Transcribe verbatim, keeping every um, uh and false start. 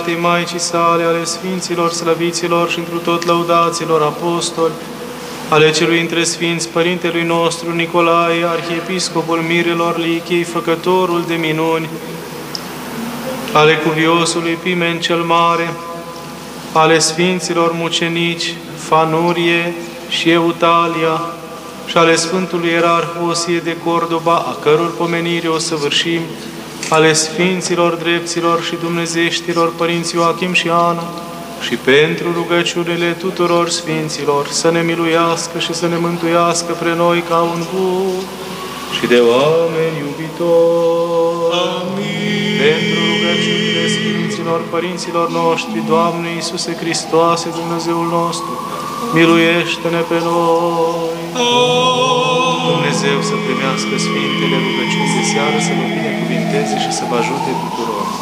Maicii sale, ale Sfinților, Slăviților și întru tot lăudaților apostoli, ale celui între Sfinți, Părintelui nostru Nicolae, Arhiepiscopul Mirelor Lichiei, făcătorul de minuni, ale cuviosului Pimen cel Mare, ale Sfinților mucenici Fanurie și Eutalia, și ale Sfântului Ierarh Osie de Cordoba, a căror pomenire o săvârșim, ale Sfinților drepților și dumnezeștilor Părinți Ioachim și Ana, și pentru rugăciunile tuturor Sfinților să ne miluiască și să ne mântuiască pre noi ca un bun și de oameni iubitori. Amin. Pentru rugăciunile Sfinților Părinților noștri, Doamne Iisuse Hristoase, Dumnezeul nostru, miluiește-ne pe noi. Amin. Dumnezeu să primească Sfintele rugăciuni de seară, să vă binecuvinteze și să vă ajute tuturor.